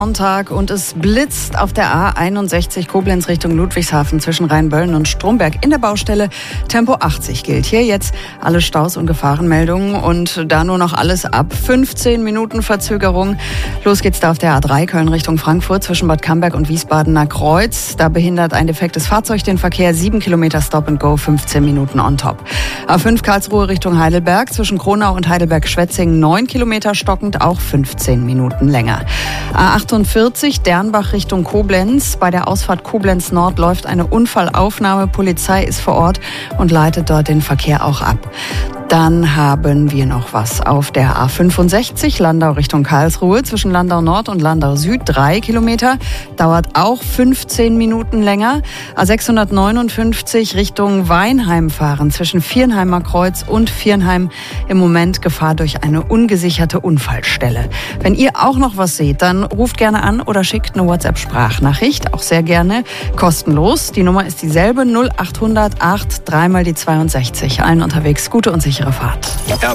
Sonntag und es blitzt auf der A61 Koblenz Richtung Ludwigshafen zwischen Rheinböllen und Stromberg in der Baustelle. Tempo 80 gilt. Hier jetzt alle Staus und Gefahrenmeldungen und da nur noch alles ab 15 Minuten Verzögerung. Los geht's da auf der A3 Köln Richtung Frankfurt zwischen Bad Camberg und Wiesbadener Kreuz. Da behindert ein defektes Fahrzeug den Verkehr. 7 Kilometer Stop and Go, 15 Minuten on top. A5 Karlsruhe Richtung Heidelberg zwischen Kronau und Heidelberg-Schwetzingen 9 Kilometer stockend, auch 15 Minuten länger. A48 Dernbach Richtung Koblenz. Bei der Ausfahrt Koblenz Nord läuft eine Unfallaufnahme. Polizei ist vor Ort und leitet dort den Verkehr auch ab. Dann haben wir noch was auf der A65 Landau Richtung Karlsruhe zwischen Landau Nord und Landau Süd 3 Kilometer. Dauert auch 15 Minuten länger. A659 Richtung Weinheim fahren zwischen Viernheimer Kreuz und Viernheim. Im Moment Gefahr durch eine ungesicherte Unfallstelle. Wenn ihr auch noch was seht, dann ruft gerne an oder schickt eine WhatsApp-Sprachnachricht. Auch sehr gerne kostenlos. Die Nummer ist dieselbe 0800 8 3 mal die 62. Allen unterwegs gute und sichere Fahrt.